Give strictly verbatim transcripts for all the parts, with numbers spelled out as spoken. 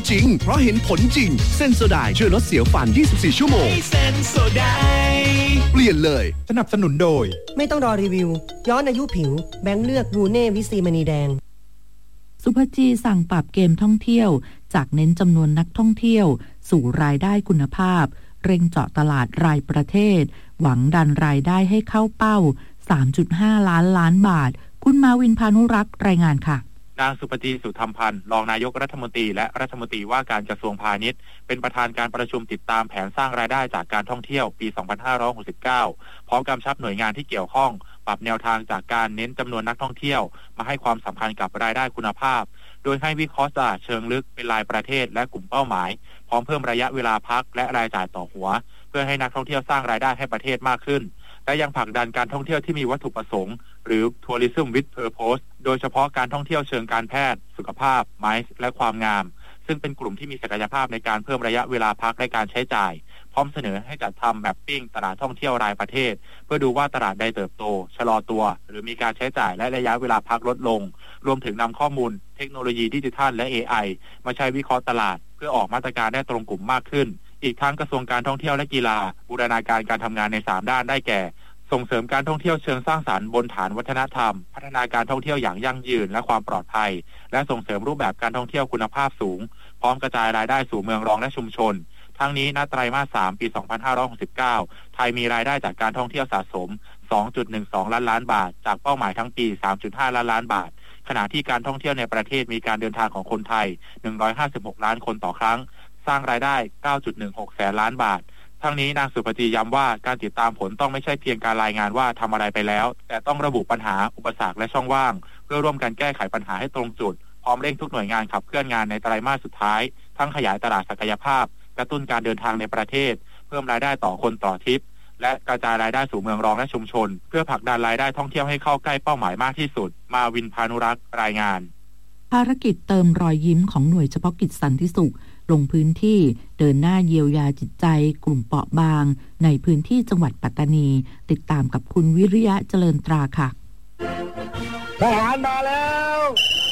จริงเพราะเห็นผลจริงเซนโซไดช่วยลดเสียวฟันยี่สิบสี่ชั่วโมงเซนโซไดเปลี่ยนเลยสนับสนุนโดยไม่ต้องรอรีวิวย้อนอายุผิวแบงค์เลือกวูเน่วิซีมณีแดงสุภจีสั่งปรับเกมท่องเที่ยวจากเน้นจำนวนนักท่องเที่ยวสู่รายได้คุณภาพเร่งเจาะตลาดรายประเทศหวังดันรายได้ให้เข้าเป้า สามจุดห้า ล้านล้านบาทคุณมาวินพานุรักษ์รายงานค่ะนางสุปจีสุธรรมพันธ์รองนายกรัฐมนตรีและรัฐมนตรีว่าการกระทรวงพาณิชย์เป็นประธานการประชุมติดตามแผนสร้างรายได้จากการท่องเที่ยวปี สองพันห้าร้อยหกสิบเก้า พร้อมกำชับหน่วยงานที่เกี่ยวข้องปรับแนวทางจากการเน้นจำนวนนักท่องเที่ยวมาให้ความสำคัญกับรายได้คุณภาพโดยให้วิเคราะห์จากเชิงลึกเป็นรายประเทศและกลุ่มเป้าหมายพร้อมเพิ่มระยะเวลาพักและรายจ่ายต่อหัวเพื่อให้นักท่องเที่ยวสร้างรายได้ให้ประเทศมากขึ้นและยังผลักดันการท่องเที่ยวที่มีวัตถุประสงค์หรือ Tourism with Purpose โดยเฉพาะการท่องเที่ยวเชิงการแพทย์สุขภาพ ไมซ์ และความงามซึ่งเป็นกลุ่มที่มีศักยภาพในการเพิ่มระยะเวลาพักและการใช้จ่ายพร้อมเสนอให้จัดทำแมปปิ้งตลาดท่องเที่ยวรายประเทศเพื่อดูว่าตลาดใดเติบโตชะลอตัวหรือมีการใช้จ่ายและระยะเวลาพักลดลงรวมถึงนำข้อมูลเทคโนโลยีดิจิทัลและ เอ ไอ มาใช้วิเคราะห์ตลาดเพื่อออกมาตรการได้ตรงกลุ่มมากขึ้นอีกทั้งกระทรวงการท่องเที่ยวและกีฬาบูรณาการการทำงานในสามด้านได้แก่ส่งเสริมการท่องเที่ยวเชิงสร้างสรรค์บนฐานวัฒนธรรมพัฒนาการท่องเที่ยวอย่างยั่งยืนและความปลอดภัยและส่งเสริมรูปแบบการท่องเที่ยวคุณภาพสูงพร้อมกระจายรายได้สู่เมืองรองและชุมชนทั้งนี้ณไตรมาสสามปีสองพันห้าร้อยหกสิบเก้าไทยมีรายได้จากการท่องเที่ยวสะสม สองจุดหนึ่งสอง ล้านล้านบาทจากเป้าหมายทั้งปี สามจุดห้า ล้านล้านบาทขณะที่การท่องเที่ยวในประเทศมีการเดินทางของคนไทยหนึ่งร้อยห้าสิบหกล้านคนต่อครั้งสร้างรายได้ เก้าจุดหนึ่งหก แสนล้านบาททั้งนี้นางสุภจีย้ำว่าการติดตามผลต้องไม่ใช่เพียงการรายงานว่าทำอะไรไปแล้วแต่ต้องระบุปัญหาอุปสรรคและช่องว่างเพื่อร่วมกันแก้ไขปัญหาให้ตรงจุดพร้อมเร่งทุกหน่วยงานขับเคลื่อนงานในไตรมาสสุดท้ายทั้งขยายตลาดศักยภาพกระตุ้นการเดินทางในประเทศเพิ่มรายได้ต่อคนต่อทริปและกระจายรายได้สู่เมืองรองและชุมชนเพื่อผลักดันรายได้ท่องเที่ยวให้เข้าใกล้เป้าหมายมากที่สุดมาวินพานุรักษ์รายงานภารกิจเติมรอยยิ้มของหน่วยเฉพาะกิจสันติสุขลงพื้นที่เดินหน้าเยียวยาจิตใจกลุ่มเปราะบางในพื้นที่จังหวัดปัตตานีติดตามกับคุณวิริยะเจริญตราค่ะทหารมาแล้ว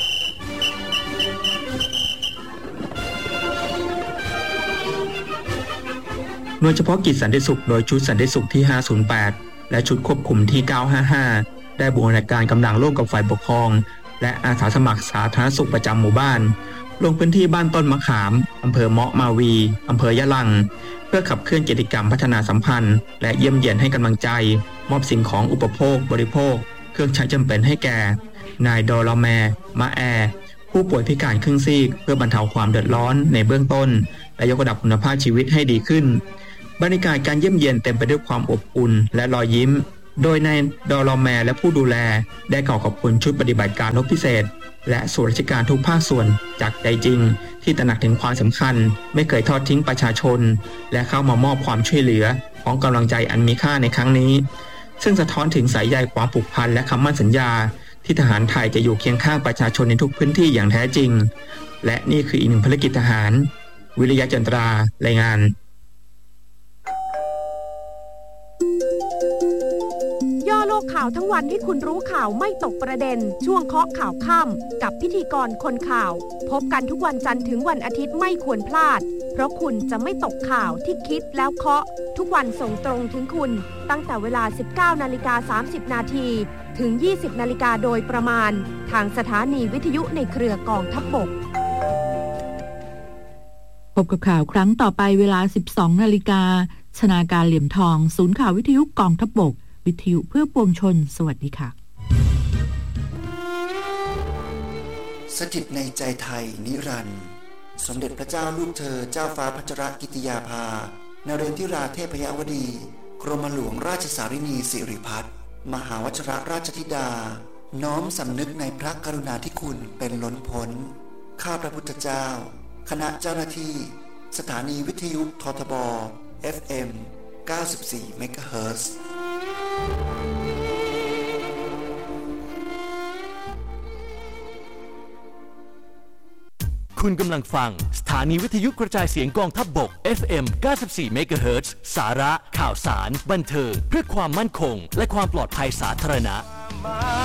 หน่วยเฉพาะกิจสันติสุขโดยชุดสันติสุขที่ห้าศูนย์แปดและชุดควบคุมที่เก้าห้าห้าได้บูรณาการกำลังร่วมกับฝ่ายปกครองและอาสาสมัครสาธารณสุขประจำหมู่บ้านลงพื้นที่บ้านต้นมะขามอำเภอเมาะมาวีอำเภอยะลังเพื่อขับเคลื่อนกิจกรรมพัฒนาสัมพันธ์และเยี่ยมเยียนให้กำลังใจมอบสิ่งของอุปโภคบริโภคเครื่องใช้จำเป็นให้แก่นายดอลแมมะแอผู้ป่วยพิการครึ่งซีกเพื่อบรรเทาความเดือดร้อนในเบื้องต้นและยกระดับคุณภาพชีวิตให้ดีขึ้นบรรยากาศการเยี่ยมเยียนเต็มไปด้วยความอบอุ่นและรอยยิ้มโดยนายดอลแมและผู้ดูแลได้กล่าวขอบคุณชุดปฏิบัติการรบพิเศษและส่วนราชการทุกภาคส่วนจากใจจริงที่ตระหนักถึงความสำคัญไม่เคยทอดทิ้งประชาชนและเข้ามามอบความช่วยเหลือของกำลังใจอันมีค่าในครั้งนี้ซึ่งสะท้อนถึงสายใยความผูกพันและคำมั่นสัญญาที่ทหารไทยจะอยู่เคียงข้างประชาชนในทุกพื้นที่อย่างแท้จริงและนี่คืออีกหนึ่งภารกิจทหารวิริยะจันทรารายงานย่อโลกข่าวทั้งวันให้คุณรู้ข่าวไม่ตกประเด็นช่วงเคาะข่าวค่ำกับพิธีกรคนข่าวพบกันทุกวันจันทร์ถึงวันอาทิตย์ไม่ควรพลาดเพราะคุณจะไม่ตกข่าวที่คิดแล้วเคาะทุกวันส่งตรงถึงคุณตั้งแต่เวลา สิบเก้านาฬิกาสามสิบนาทีถึง ยี่สิบนาฬิกาโดยประมาณทางสถานีวิทยุในเครือกองทัพบกพบกับข่าวครั้งต่อไปเวลา สิบสองนาฬิกาชนาการเหลี่ยมทองศูนย์ข่าววิทยุกองทัพบกวิทยุเพื่อปวงชนสวัสดีค่ะสถิตในใจไทยนิรันดร์สมเด็จพระเจ้าลูกเธอเจ้าฟ้าพัชรกิติยาภานเรนทิราเทพยวดีกรมหลวงราชสารินีสิริพัฒน์มหาวชิรราชธิดาน้อมสำนึกในพระกรุณาธิคุณเป็นล้นพ้นข้าพระพุทธเจ้าคณะเจ้าหน้าที่สถานีวิทยุททบ เอฟ เอ็ม เก้าสิบสี่ เมกะเฮิรตซ์คุณกำลังฟังสถานีวิทยุกระจายเสียงกองทัพบก เอฟ เอ็ม เก้าสิบสี่ เมกะเฮิรตซ์สาระข่าวสารบันเทิงเพื่อความมั่นคงและความปลอดภัยสาธารณะ